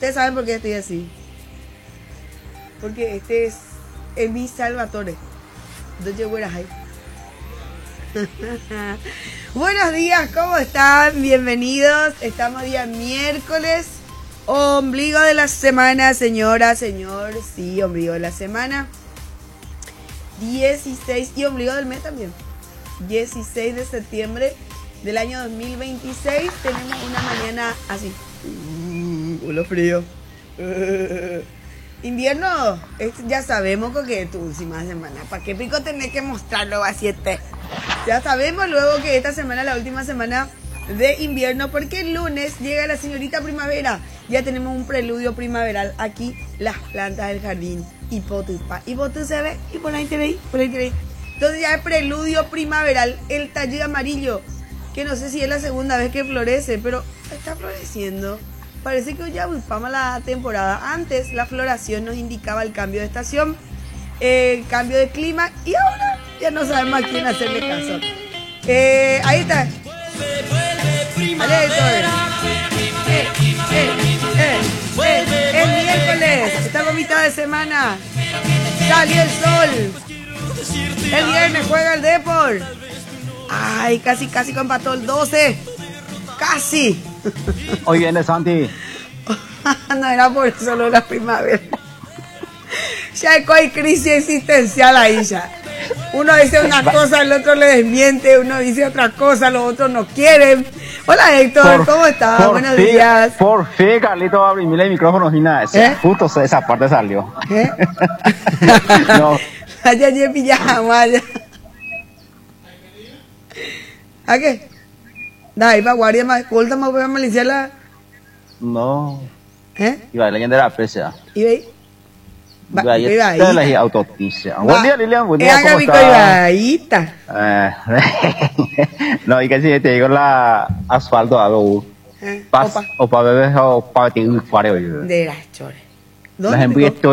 Ustedes saben por qué estoy así. Porque este es mi Salvatore. Buenos días, ¿cómo están? Bienvenidos. Estamos día miércoles. Ombligo de la semana, señora, señor. Sí, ombligo de la semana. 16 y ombligo del mes también. 16 de septiembre del año 2026. Tenemos una mañana así. Huele frío. Invierno, ya sabemos que es tu última semana. ¿Para qué pico tenés que mostrarlo a 7? Ya sabemos luego que esta semana es la última semana de invierno, porque el lunes llega la señorita primavera. Ya tenemos un preludio primaveral aquí, las plantas del jardín. Y potu se ve, y por ahí te veis, Entonces ya es preludio primaveral, el talle amarillo, que no sé si es la segunda vez que florece, pero está floreciendo. Parece que ya vulpamos la temporada. Antes la floración nos indicaba el cambio de estación, el cambio de clima, y ahora ya no sabemos a quién hacerle caso. Ahí está. Vale, es miércoles, estamos mitad de semana. Salió el sol. El viernes juega el Depor. Ay, casi empató el 12. Casi. Hoy viene Santi. No era por eso lo de la primavera. Ya hay crisis existencial ahí ya. Uno dice una cosa, el otro le desmiente, uno dice otra cosa, los otros no quieren. Hola Héctor, ¿cómo estás? Buenos días. Por fin, Carlito, va a abrirme el micrófono y nada. Justo esa parte salió. No. Allá pillamos allá. ¿A qué? Dai, va guardia más, corta más para maliciar la. No. Iba leyendo la presa. ¿Y veis? Iba ahí. La autopsia. Buen día, Lilian. Buen día, ¿cómo estás? No, y que si te digo la asfalto algo. O para beber o para ti un fareo. De las chores. La gente